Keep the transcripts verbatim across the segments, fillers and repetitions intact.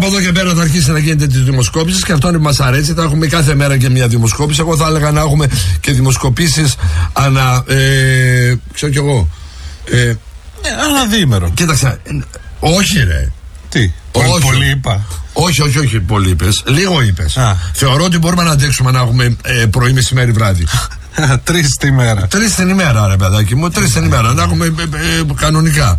από εδώ και πέρα θα αρχίσει να γίνεται τη δημοσκόπηση και αυτό είναι που μας αρέσει. Θα έχουμε κάθε μέρα και μια δημοσκόπηση. Εγώ θα έλεγα να έχουμε και δημοσκοπήσεις ανά. Ε, ξέρω κι εγώ. Ε, ε, ανά διήμερο. Κοίταξε. Όχι, ρε. Τι, όχι, πολύ είπα. Όχι, όχι, όχι, πολύ είπες. Λίγο είπες. Θεωρώ ότι μπορούμε να αντέξουμε να έχουμε ε, πρωί, μεσημέρι, βράδυ. Τρεις τη μέρα. Τρεις την ημέρα, ρε παιδάκι μου. Τρεις την ημέρα. Να έχουμε ε, ε, κανονικά.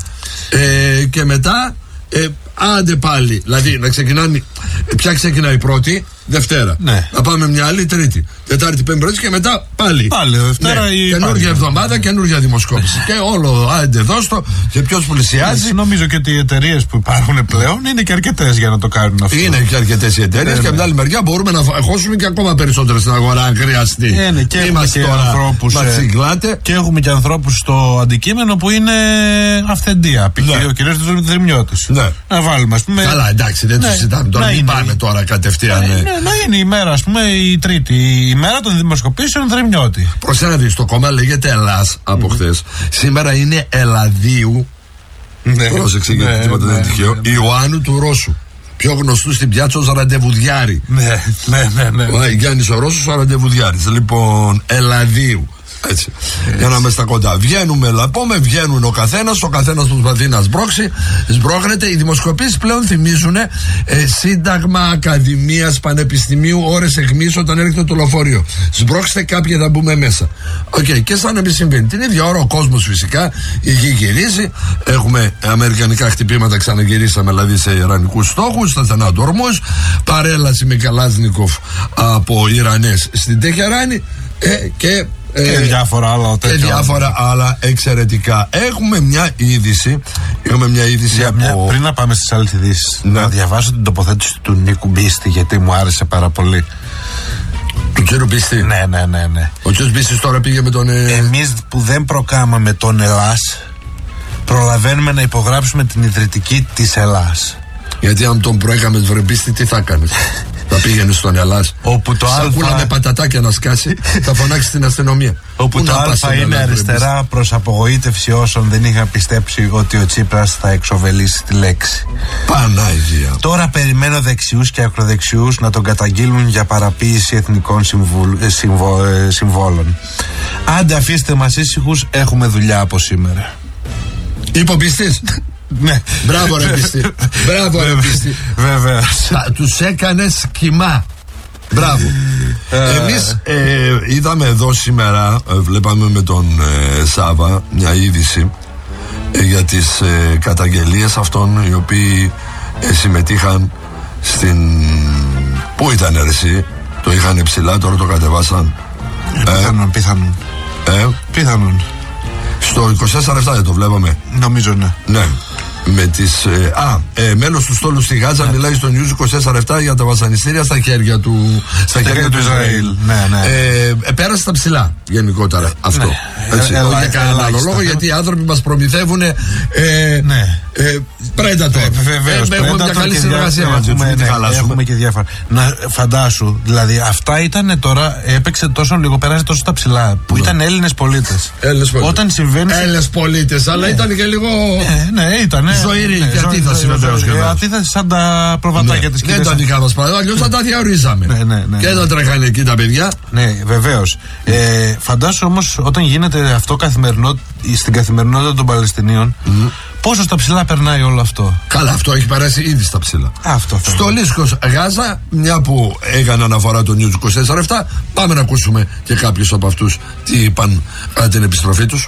Ε, και μετά. Ε, άντε πάλι. Δηλαδή να ξεκινάνε. Ποια ξεκινάει η πρώτη, Δευτέρα. Ναι. Να πάμε μια άλλη Τρίτη. Τετάρτη, Πέμπτη, Πρώτη και μετά πάλι. Πάλι Δευτέρα ναι. ή. Καινούργια εβδομάδα, καινούργια δημοσκόπηση. Και όλο, άντε δώστο. Και ποιος πλησιάζει. Ναι, νομίζω και ότι οι εταιρείες που υπάρχουν πλέον είναι και αρκετές για να το κάνουν αυτό. Είναι και αρκετές οι εταιρείες. Ναι, και από την άλλη μεριά μπορούμε να χώσουμε και ακόμα περισσότερες στην αγορά, αν χρειαστεί. Ναι, ναι, και έχουμε και ανθρώπους. Ε, και έχουμε και ανθρώπους στο αντικείμενο που είναι αυθεντία. Π.χ. ναι. ο κ. Δρυμιώτης. Ναι. Να βάλουμε, ας πούμε. Καλά, εντάξει, δεν ναι, το συζητάμε τώρα. Μην πάμε τώρα κατευθείαν. Ναι, ναι, να είναι η μέρα, ας πούμε, η Τρίτη, η μέρα των δημοσκοπήσεων Δρυμιώτη. Προσέχετε να δεις, το κόμμα λέγεται Ελλάς από mm-hmm. χθες. Σήμερα είναι Ελλαδίου. Ναι. Πρόσεξε γιατί τίποτα δεν είναι τυχαίο. Ιωάννου του Ρώσου. Πιο γνωστού στην πιάτσα ως Ραντεβουδιάρη. Ναι, ναι, ναι. ναι. Ο Γιάννης ο Ρώσος ο Ραντεβουδιάρης. Λοιπόν, Ελλαδίου. Έτσι. Έτσι. Για να είμαι στα κοντά. Βγαίνουμε, αλλά πούμε, βγαίνουν ο καθένας, ο καθένας προσπαθεί να σμπρώξει. Σμπρώχνεται. Οι δημοσκοπήσεις πλέον θυμίζουν ε, Σύνταγμα Ακαδημίας Πανεπιστημίου, ώρες αιχμής όταν έρχεται το λεωφορείο. Σμπρώξτε κάποιοι, θα μπούμε μέσα. Οκ, okay. Και σαν να μην συμβαίνει. Την ίδια ώρα ο κόσμος φυσικά, η γη γυρίζει. Έχουμε αμερικανικά χτυπήματα, ξαναγυρίσαμε δηλαδή σε ιρανικούς στόχους, στα στενά του Ορμούζ. Παρέλαση με Καλάζνικοφ από Ιρανές στην Τεχεράνη ε, και. Και ε, διάφορα άλλα και διάφορα άλλα εξαιρετικά. Έχουμε μια είδηση. Έχουμε μια είδηση μια, από... μια, πριν να πάμε στις άλλες ειδήσεις, ναι. να διαβάσω την τοποθέτηση του Νίκου Μπίστη, γιατί μου άρεσε πάρα πολύ. Του κύριου Μπίστη. Ναι, ναι, ναι, ναι. Ο κύριος Μπίστης τώρα πήγε με τον. Ε... Εμείς που δεν προκάμαμε τον Ελλάς, προλαβαίνουμε να υπογράψουμε την ιδρυτική της Ελλάς. Γιατί αν τον προέκαμε τον Βρεμπίστη, τι θα κάνεις? Θα πήγαινε στον Ελλάς. Όπου το σακούλα αλφα... με πατατάκια να σκάσει, θα φωνάξει στην αστυνομία. Όπου Πού το Α είναι αριστερά προς απογοήτευση όσων δεν είχαν πιστέψει ότι ο Τσίπρας θα εξοβελήσει τη λέξη. Πανάγια. Τώρα περιμένω δεξιούς και ακροδεξιούς να τον καταγγείλουν για παραποίηση εθνικών συμβουλ... συμβο... συμβόλων. Άντε αφήστε μας ήσυχους, έχουμε δουλειά από σήμερα. Είπε ο Μπίστης. Ναι. Μπράβο ρε Μπίστη. Μπράβο ρε Μπίστη. Βέβαια. Τους έκανες κοιμά. Μπράβο. Εμείς ε, είδαμε εδώ σήμερα, ε, βλέπαμε με τον ε, Σάβα μια είδηση ε, για τις ε, καταγγελίες αυτών οι οποίοι ε, συμμετείχαν στην... Πού ήταν ρε εσύ? Το είχαν ψηλά, τώρα το κατεβάσαν. ε, Πιθανόν, πιθανόν ε, Πιθανόν. Στο είκοσι τέσσερα επτά δεν το βλέπαμε? Νομίζω ναι. Ναι. Με τις, ε, α, ε, μέλος του στόλου στη Γάζα, ναι. Μιλάει στο News είκοσι τέσσερα επτά για τα βασανιστήρια στα χέρια του, στα χέρια χέρια του Ισραήλ. Ναι, ναι. Ε, ε, πέρασε στα ψηλά γενικότερα αυτό. Ναι. Έτσι, ε, όχι για κανέναν άλλο λόγο, γιατί οι άνθρωποι μας προμηθεύουν ε, ναι. ε, Predator. Βεβαίως, ε, έχουμε μια καλή συνεργασία μαζί τους. Ναι, έχουμε και διάφορα. Να φαντάσου, δηλαδή αυτά ήταν τώρα, έπαιξε τόσο λίγο, πέρασε τόσο στα ψηλά, που ήταν Έλληνες πολίτες. Όταν συμβαίνει. Έλληνες πολίτες, αλλά ήταν και λίγο. Ναι, ήταν. Ζωηρή ναι, και αντίθεση βεβαίως. Αντίθεση σαν τα προβατάκια της κυρίας. Δεν τα δικά μας πράγματα, αλλιώς θα τα διαορίζαμε. Ναι, ναι, ναι, και δεν τρέχανε εκεί τα παιδιά. Ναι, βεβαίως. Ε, φαντάσου όμως όταν γίνεται αυτό καθημερινό, στην καθημερινότητα των Παλαιστινίων, mm. πόσο στα ψηλά περνάει όλο αυτό. Καλά, αυτό έχει περάσει ήδη στα ψηλά. Αυτό θα στο Λίσκος Γάζα, μια που έκανε αναφορά το News είκοσι τέσσερα επτά, πάμε να ακούσουμε και κάποιους από αυτούς τι είπαν κατά την επιστροφή τους.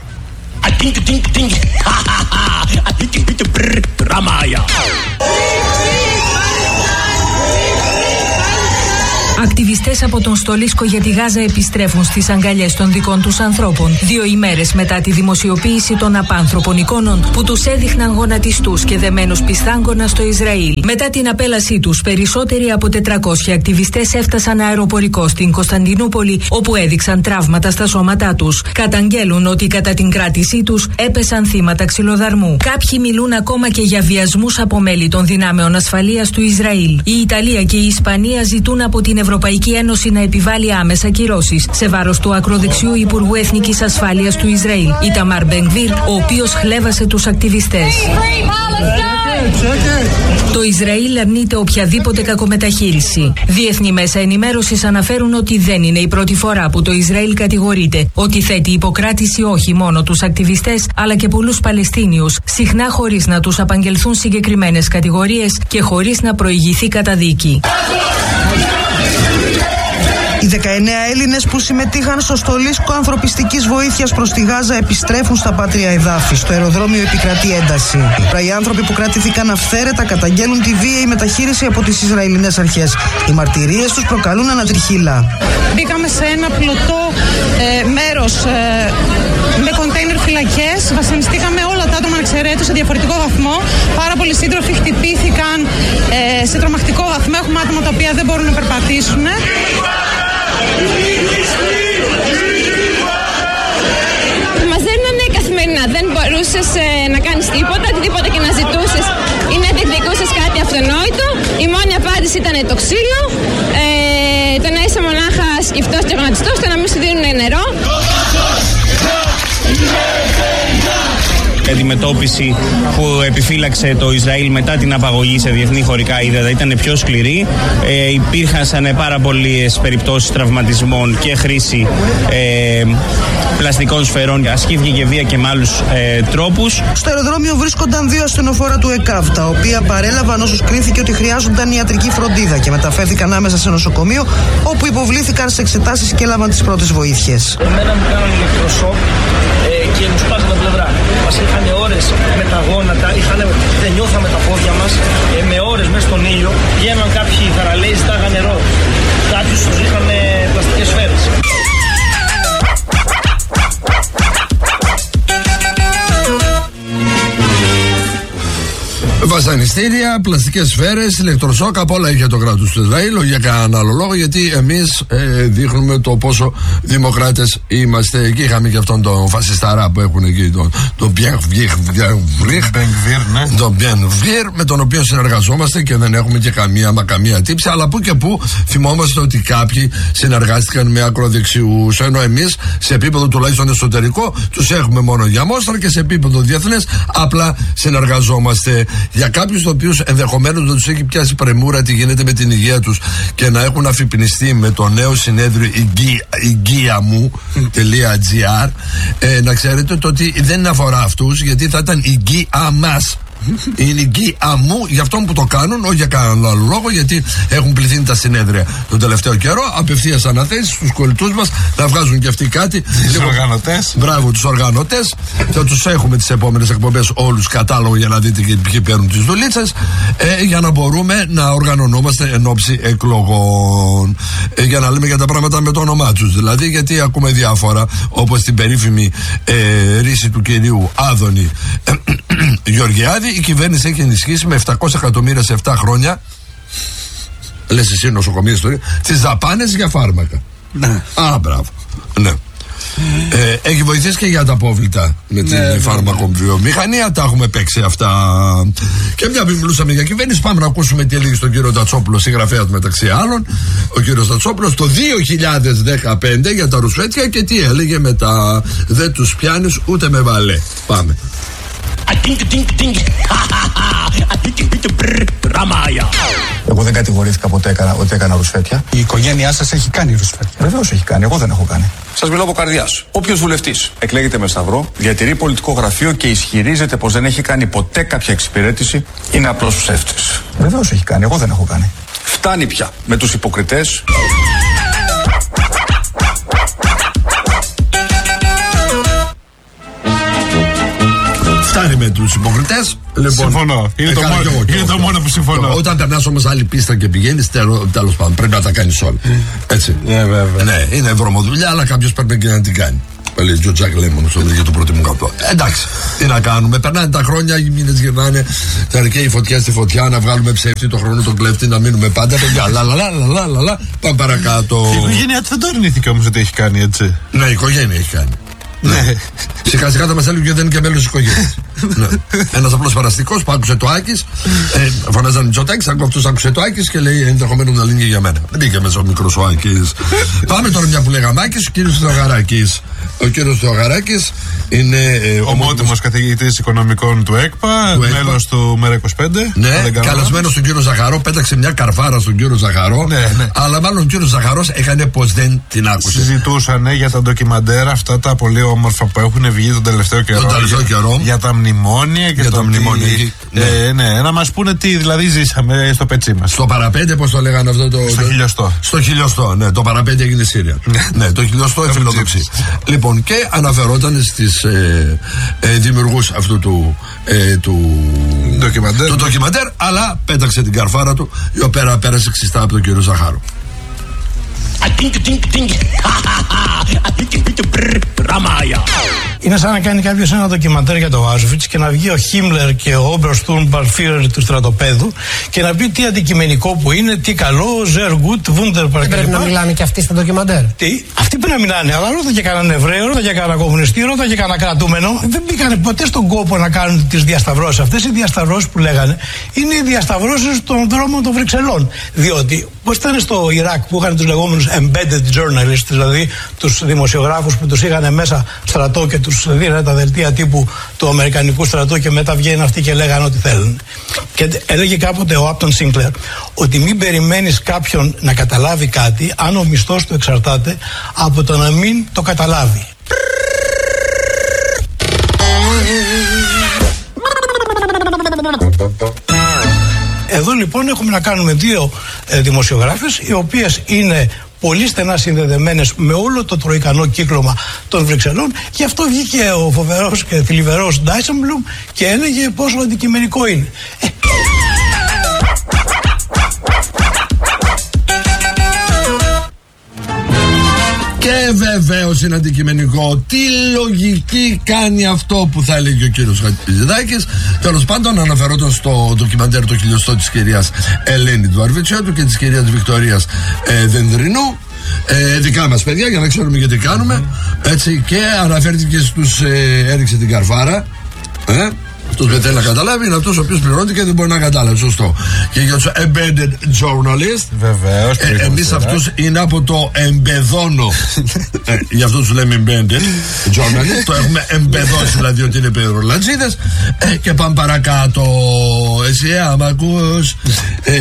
Ακτιβιστές από τον Στολίσκο για τη Γάζα επιστρέφουν στις αγκαλιές των δικών τους ανθρώπων, δύο ημέρες μετά τη δημοσιοποίηση των απάνθρωπων εικόνων που τους έδειχναν γονατιστούς και δεμένους πιστάγκωνα στο Ισραήλ. Μετά την απέλασή τους, περισσότεροι από τετρακόσιοι ακτιβιστές έφτασαν αεροπορικό στην Κωνσταντινούπολη, όπου έδειξαν τραύματα στα σώματά τους. Καταγγέλουν ότι κατά την κράτησή τους έπεσαν θύματα ξυλοδαρμού. Κάποιοι μιλούν ακόμα και για βιασμούς από μέλη των δυνάμεων ασφαλείας του Ισραήλ. Η Ιταλία και η Ισπανία ζητούν από την Ευρωπαϊκή Ένωση να επιβάλλει άμεσα κυρώσεις σε βάρος του ακροδεξιού Υπουργού Εθνικής Ασφάλειας του Ισραήλ, Ιταμάρ Μπεν Γκβίρ, ο οποίος χλέβασε τους ακτιβιστές. Το Ισραήλ αρνείται οποιαδήποτε κακομεταχείριση. Διεθνή μέσα ενημέρωσης αναφέρουν ότι δεν είναι η πρώτη φορά που το Ισραήλ κατηγορείται ότι θέτει υποκράτηση όχι μόνο τους ακτιβιστές αλλά και πολλούς Παλαιστίνιους, συχνά χωρίς να τους απαγγελθούν συγκεκριμένες κατηγορίες και χωρίς να προηγηθεί καταδίκη. Οι δεκαεννέα Έλληνες που συμμετείχαν στο στολίσκο ανθρωπιστικής βοήθειας προς τη Γάζα επιστρέφουν στα πάτρια εδάφη. Στο αεροδρόμιο επικρατεί ένταση. Οι άνθρωποι που κρατήθηκαν αυθαίρετα καταγγέλουν τη βίαιη μεταχείριση από τις Ισραηλινές αρχές. Οι μαρτυρίες τους προκαλούν ανατριχύλα. Μπήκαμε σε ένα πλωτό ε, μέρος ε, με κοντέινερ φυλακές. Βασανιστήκαμε όλα τα άτομα ανεξαιρέτως σε διαφορετικό βαθμό. Πάρα πολλοί σύντροφοι χτυπήθηκαν ε, σε τρομακτικό βαθμό. Έχουμε άτομα τα οποία δεν μπορούν να περπατήσουν. Μας δίνανε καθημερινά, δεν μπορούσες ε, να κάνεις τίποτα, οτιδήποτε και να ζητούσες ή να διεκδικούσες κάτι αυτονόητο. Η μόνη απάντηση ήταν το ξύλο, ε, το να είσαι μονάχα σκυφτός και γονατιστός, το να μην σου δίνουν νερό. Η αντιμετώπιση που επιφύλαξε το Ισραήλ μετά την απαγωγή σε διεθνή χωρικά ύδατα ήταν πιο σκληρή. Ε, υπήρχαν πάρα πολλές περιπτώσεις τραυματισμών και χρήση ε, πλαστικών σφαιρών. Ασκήθηκε και βία και με άλλους ε, τρόπους. Στο αεροδρόμιο βρίσκονταν δύο ασθενοφόρα του ΕΚΑΒ, τα οποία παρέλαβαν όσους κρίθηκε ότι χρειάζονταν ιατρική φροντίδα και μεταφέρθηκαν άμεσα σε νοσοκομείο, όπου υποβλήθηκαν σε εξετάσεις και έλαβαν τις πρώτες βοήθειες. Εμένα μου κάνανε ηλεκτροσόκ ε, και μου σπάσανε τα πλευρά. Μας είχαν ώρες με τα γόνατα, είχαν, δεν νιώθαμε τα πόδια μας, ε, με ώρες μέσα στον ήλιο. Βγαίναν κάποιοι θαραλέοι, ζητάγαν νερό. Κάποιους τους είχαν πλαστικές σφαίρες. Βασανιστήρια, πλαστικές σφαίρες, ηλεκτροσόκ, απ' όλα είχε το κράτος του Ισραήλ, για κανέναν άλλο λόγο, γιατί εμείς ε, δείχνουμε το πόσο δημοκράτες είμαστε. Εκεί είχαμε και αυτόν τον φασισταρά που έχουν εκεί, τον, τον Μπενγκβίρ, τον Μπενγκβίρ, με τον οποίο συνεργαζόμαστε και δεν έχουμε και καμία μα καμία τύψη, αλλά που και που θυμόμαστε ότι κάποιοι συνεργάστηκαν με ακροδεξιούς, ενώ εμείς σε επίπεδο τουλάχιστον εσωτερικό τους έχουμε μόνο για μόστρα και σε επίπεδο διεθνές απλά συνεργαζόμαστε. Για κάποιους τους οποίους ενδεχομένως να τους έχει πιάσει πρεμούρα τι γίνεται με την υγεία τους και να έχουν αφυπνιστεί με το νέο συνέδριο υγεία μου.gr, ε, να ξέρετε το ότι δεν αφορά αυτούς, γιατί θα ήταν υγεία μας. Είναι υγεία μου για αυτόν που το κάνουν, όχι για κανέναν άλλο λόγο, γιατί έχουν πληθύνει τα συνέδρια τον τελευταίο καιρό. Απευθείας αναθέσεις στους κολλητούς μας να βγάζουν και αυτοί κάτι. Τους οργανωτές. Μπράβο, τους οργανωτές. Θα τους έχουμε τις επόμενες εκπομπές όλους κατάλογο για να δείτε και ποιοι παίρνουν τις δουλίτσες, ε, για να μπορούμε να οργανωνόμαστε εν ώψη εκλογών. Ε, για να λέμε για τα πράγματα με το όνομά τους. Δηλαδή, γιατί ακούμε διάφορα, όπως την περίφημη ε, ρίση του κυρίου Άδωνη ε, Γεωργιάδη. Η κυβέρνηση έχει ενισχύσει με επτακόσια εκατομμύρια σε επτά χρόνια, λες εσύ νοσοκομεία ιστορία, τις δαπάνες για φάρμακα. Ναι. Α, μπράβο. Ναι. Ε, έχει βοηθήσει και για τα απόβλητα με την ναι, φάρμακοβιομηχανία. Τα έχουμε παίξει αυτά. Και μια που μιλούσαμε για κυβέρνηση, πάμε να ακούσουμε τι έλεγε στον κύριο Τατσόπουλο, συγγραφέα του μεταξύ άλλων. Ο κύριος Τατσόπουλος το δύο χιλιάδες δεκαπέντε για τα ρουσφέτια και τι έλεγε μετά. Δεν τους πιάνεις ούτε με βαλέ. Πάμε. Εγώ δεν κατηγορήθηκα ποτέ έκανα, ότι έκανα ρουσφέτια. Η οικογένειά σας έχει κάνει ρουσφέτια. Βεβαίως έχει κάνει, εγώ δεν έχω κάνει. Σας μιλάω από καρδιάς. Όποιος βουλευτής εκλέγεται με σταυρό, διατηρεί πολιτικό γραφείο και ισχυρίζεται πως δεν έχει κάνει ποτέ κάποια εξυπηρέτηση, είναι απλός ψεύτης. Βεβαίως έχει κάνει, εγώ δεν έχω κάνει. Φτάνει πια με τους υποκριτές. Φτάνει με τους υποκριτές. Λοιπόν, συμφωνώ. Είναι, το, μόνο, εγώ, είναι το μόνο που συμφωνώ. Όταν περνάς όμως άλλη πίστα και πηγαίνεις, τέλος πάντων πρέπει να τα κάνεις όλα. Έτσι. Ναι, βέβαια. Ναι, είναι βρωμοδουλειά, αλλά κάποιος πρέπει και να την κάνει. Λέει ο Τζακ Λέμον στο για το πρώτο μου καπλό. Εντάξει, τι να κάνουμε. Περνάνε τα χρόνια, οι μήνες γυρνάνε. Θα αρκεί η φωτιά στη φωτιά, να βγάλουμε ψεύτη το χρόνο τον κλέφτη, να μείνουμε πάντα. Παιδιά, λα λα λα λα λα. Πάμε παρακάτω. Η οικογένειά του δεν το αρνήθηκε όμως ότι έχει κάνει έτσι. Ναι, η οικογένεια έχει κάνει. Ναι. Σιγά σιγά θα μας έλεγε ότι δεν είναι και μέλος της οικογένειας. Ναι. Ένας απλός παραστικός που άκουσε το Άκης, ε, φωνάζαν Μητσοτάκης, αυτός άκουσε το Άκης και λέει ενδεχομένως να λύνει για μένα. Δεν μπήκε μέσα ο μικρός ο Άκης. Πάμε τώρα μια που λέγαμε Άκης, ο κύριος Θεογαράκης. Ο κύριος Θεοχαράκης είναι ε, ομότιμος καθηγητής οικονομικών του ΕΚΠΑ, μέλος του ΜΕΡΑ είκοσι πέντε. Ναι, καλεσμένος στον κύριο Ζαχαρό, πέταξε μια καρφάρα στον κύριο Ζαχαρό. Ναι, ναι. Αλλά μάλλον ο κύριος Ζαχαρός έκανε πως δεν την άκουσε. Συζητούσαν για τα ντοκιμαντέρ αυτά τα πολύ όμορφα που έχουν βγει τον τελευταίο καιρό. Τον τελευταίο καιρό. Για, για τα μνημόνια και για το τα μνημόνια. Ναι. Ε, ναι, να μας πούνε τι δηλαδή ζήσαμε στο πετσί μας. Στο παραπέντε, πώς το λέγανε αυτό το. Στο χιλιοστό. Στο χιλιοστό, ναι, το παραπέντε έγινε Σύρια. Ναι, το χιλιοστό εφιλοδοξεί. Λοιπόν, και αναφερόταν στις ε, ε, δημιουργούς αυτού του, ε, του, ντοκιμαντέρ. του ντοκιμαντέρ, αλλά πέταξε την καρφάρα του, η οποία πέρασε ξιστά από τον κύριο Ζαχάρο. Είναι σαν να κάνει κάποιος ένα ντοκιμαντέρ για το Auschwitz και να βγει ο Χίμλερ και ο Obersturmbannführer του στρατοπέδου και να πει τι αντικειμενικό που είναι, τι καλό, sehr gut, wunderbar. Δεν πρέπει να μιλάνε και αυτοί στα ντοκιμαντέρ. Τι, αυτοί πρέπει να μιλάνε, αλλά ρώτα και κανέναν Εβραίο, ρώτα και κανέναν κομμουνιστή, ρώτα και κανέναν κρατούμενο. Δεν μπήκανε ποτέ στον κόπο να κάνουν τις διασταυρώσεις. Αυτές οι διασταυρώσεις που λέγανε είναι οι διασταυρώσεις των δρόμων των Βρυξελών. Διότι, πώς ήταν στο Ιράκ που είχαν τους λεγόμενους embedded journalists, δηλαδή τους δημοσιογράφους που τους είχαν μέσα στρατό και τους δίνανε τα δελτία τύπου του Αμερικανικού στρατού και μετά βγαίνουν αυτοί και λέγανε ό,τι θέλουν. Και έλεγε κάποτε ο Άπτον Σίνκλερ ότι μην περιμένεις κάποιον να καταλάβει κάτι αν ο μισθός του εξαρτάται από το να μην το καταλάβει. Εδώ λοιπόν έχουμε να κάνουμε δύο ε, δημοσιογράφες οι οποίες είναι πολύ στενά συνδεδεμένες με όλο το τροϊκανό κύκλωμα των Βρυξελών. Γι' αυτό βγήκε ο φοβερός και θλιβερός Ντάισενμπλουμ και έλεγε πόσο αντικειμενικό είναι. Ε, Και βεβαίως είναι αντικειμενικό. Τι λογική κάνει αυτό που θα έλεγε ο κύριος Χατζηδάκης. Τέλος πάντων, αναφερόταν στο ντοκιμαντέρ το χιλιοστό της κυρίας Ελένη του Αρβιτσιώτου και της κυρίας Βικτωρίας ε, Δενδρινού. Ε, δικά μας παιδιά, για να ξέρουμε γιατί κάνουμε. Έτσι, και αναφέρθηκε στους. Ε, έριξε την καρφάρα. Ε, αυτός δεν θέλει να καταλάβει, είναι αυτός ο οποίος πληρώνει και δεν μπορεί να καταλάβει. Σωστό. Και για τους embedded journalists. Βεβαίως. Ε, εμείς αυτούς είναι από το εμπεδώνω. ε, γι' αυτό τους λέμε embedded journalists. Το έχουμε εμπεδώσει, δηλαδή ότι είναι παιδρολατζίδες. Ε, και πάμε παρακάτω. Εσύ, άμα ακούς. Ε,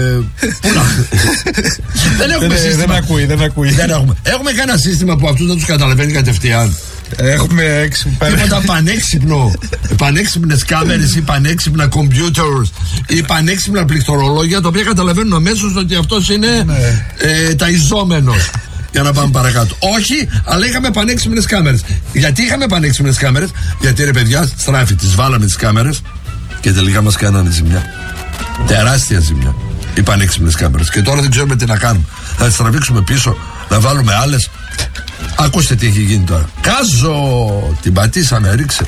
δεν έχουμε σύστημα. Δεν ακούει, δεν ακούει. Δεν έχουμε. Έχουμε κανένα σύστημα που αυτούς δεν τους καταλαβαίνει κατευθείαν. Έχουμε έξι, τίποτα πανέξυπνο. Πανέξυπνες κάμερες ή πανέξυπνα computers ή πανέξυπνα πληκτρολόγια, τα οποία καταλαβαίνουν αμέσως ότι αυτός είναι ναι. ε, ταϊζόμενος. Για να πάμε παρακάτω. Όχι, αλλά είχαμε πανέξυπνες κάμερες. Γιατί είχαμε πανέξυπνες κάμερες? Γιατί ρε παιδιά, στράφη, τις βάλαμε τις κάμερες και τελικά μας κάνανε ζημιά. Τεράστια ζημιά. Οι πανέξυπνες κάμερες. Και τώρα δεν ξέρουμε τι να κάνουμε. Θα τις τραβήξουμε πίσω, να βάλουμε άλλες. Ακούστε τι έχει γίνει τώρα. Κάζο! Την πατήσαμε, ρίξε.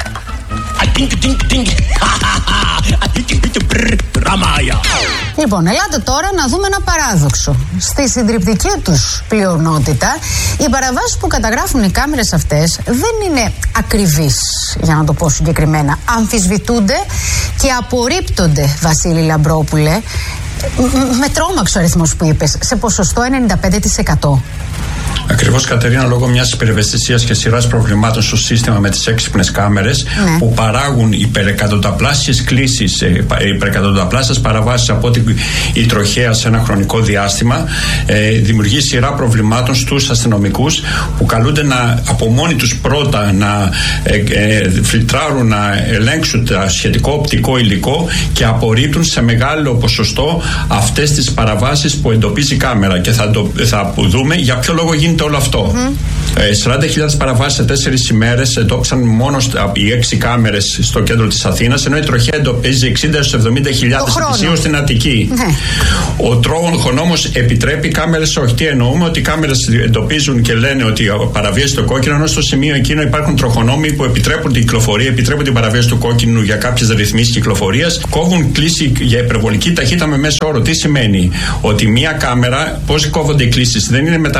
Λοιπόν, ελάτε τώρα να δούμε ένα παράδοξο. Στη συντριπτική τους πλειονότητα, οι παραβάσεις που καταγράφουν οι κάμερες αυτές δεν είναι ακριβείς, για να το πω συγκεκριμένα. Αμφισβητούνται και απορρίπτονται, Βασίλη Λαμπρόπουλε. Με τρόμαξε ο αριθμός που είπες, σε ποσοστό ενενήντα πέντε τοις εκατό. Ακριβώς, Κατερίνα, λόγω μιας υπερευαισθησίας και σειράς προβλημάτων στο σύστημα με τις έξυπνες κάμερες, ναι, που παράγουν υπερεκατονταπλάσιες κλήσεις, υπερεκατονταπλάσιες παραβάσεις από ό,τι η τροχέα σε ένα χρονικό διάστημα, ε, δημιουργεί σειρά προβλημάτων στους αστυνομικούς που καλούνται να από μόνοι τους πρώτα να ε, ε, φιλτράρουν, να ελέγξουν το σχετικό οπτικό υλικό και απορρίπτουν σε μεγάλο ποσοστό αυτές τις παραβάσεις που εντοπίζει η κάμερα. Και θα, το, θα δούμε για ποιο λόγο γίνεται όλο αυτό. Mm-hmm. Ε, σαράντα χιλιάδες παραβάσεις σε τέσσερις ημέρες εντόπισαν μόνο οι έξι κάμερες στο κέντρο της Αθήνας, ενώ η τροχέα εντοπίζει εξήντα έως εβδομήντα χιλιάδες ετησίως στην Αττική. Mm-hmm. Ο τροχονόμος επιτρέπει κάμερες, όχι, τι εννοούμε, ότι οι κάμερες εντοπίζουν και λένε ότι παραβίαση το κόκκινο, ενώ στο σημείο εκείνο υπάρχουν τροχονόμοι που επιτρέπουν την κυκλοφορία, επιτρέπουν την παραβίαση του κόκκινου για κάποιες ρυθμίσεις κυκλοφορίας, κόβουν κλίση για υπερβολική ταχύτητα με μέσο όρο. Τι σημαίνει? Ότι μία κάμερα, πώς κόβονται οι κλήσεις, δεν είναι με τα ραντάρ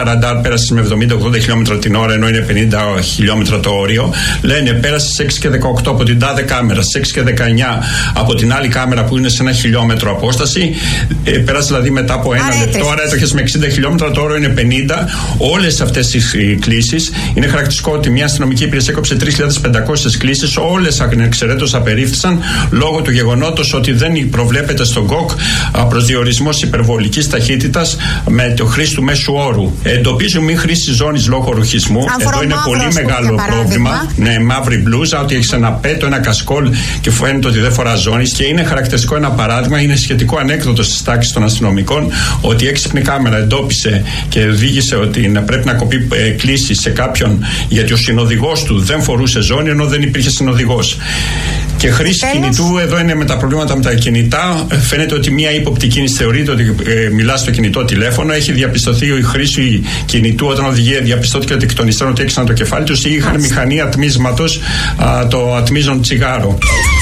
πέρασε με εβδομήντα ογδόντα χιλιόμετρα την ώρα, ενώ είναι πενήντα χιλιόμετρα το όριο. Λένε πέρασε στις έξι και δεκαοκτώ από την τάδε κάμερα, στις έξι και δεκαεννιά από την άλλη κάμερα που είναι σε ένα χιλιόμετρο απόσταση. Ε, πέρασε δηλαδή μετά από ένα λεπτό, άρα έτρεχε με εξήντα χιλιόμετρα, το όριο είναι πενήντα. Όλες αυτές οι κλήσεις είναι χαρακτηριστικό ότι μια αστυνομική υπηρεσία έκοψε τρεις χιλιάδες πεντακόσιες κλήσεις. Όλες ανεξαιρέτως απερίφθησαν λόγω του γεγονότος ότι δεν προβλέπεται στον ΚΟΚ προσδιορισμός υπερβολικής ταχύτητας με το χρήση του μέσου όρου. Εντοπίζουν μη χρήση ζώνης λόγω ρουχισμού. Εδώ είναι πολύ μεγάλο πρόβλημα. Ναι, μαύρη μπλούζα, ότι έχει ένα πέτο, ένα κασκόλ και φαίνεται ότι δεν φορά ζώνης. Και είναι χαρακτηριστικό ένα παράδειγμα, είναι σχετικό ανέκδοτο στις τάξεις των αστυνομικών, ότι η έξυπνη κάμερα εντόπισε και οδήγησε ότι να πρέπει να κοπεί ε, κλήση σε κάποιον γιατί ο συνοδηγός του δεν φορούσε ζώνη ενώ δεν υπήρχε συνοδηγός. Και χρήση Τέλος. κινητού, εδώ είναι με τα προβλήματα με τα κινητά. Φαίνεται ότι μια ύποπτη κίνηση θεωρείται ότι ε, μιλά στο κινητό τηλέφωνο. Έχει διαπιστωθεί η χρήση κινητού όταν οδηγεί, διαπιστώθηκε ότι εκ των υστέρων ότι έξαν το κεφάλι του ή είχαν μηχανή ατμίσματος, α, το ατμίζον τσιγάρο.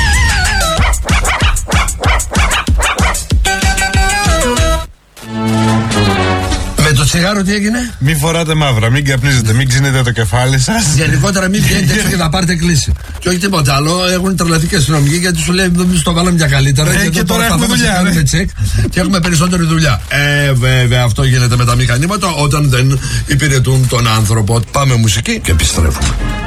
Με το τσιγάρο τι έγινε? Μην φοράτε μαύρα, μην καπνίζετε, μην ξύνετε το κεφάλι σας. Γενικότερα μην βγαίνετε έξω και θα πάρετε κλίση. Και όχι τίποτα άλλο, έχουν τρελαθεί και αστυνομικοί γιατί σου λέει εμείς το βάλαμε για καλύτερα. Ε, και, και τώρα έχουμε δουλειά. Ναι. Τσεκ και έχουμε περισσότερη δουλειά. Ε, βέβαια αυτό γίνεται με τα μηχανήματα όταν δεν υπηρετούν τον άνθρωπο. Πάμε μουσική και επιστρέφουμε.